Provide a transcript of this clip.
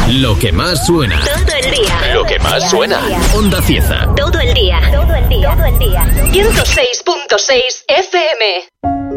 Lo que más suena. Todo el día. Lo que más suena. Onda Cieza. Todo el día. Todo el día. Todo el día. 106.6 FM.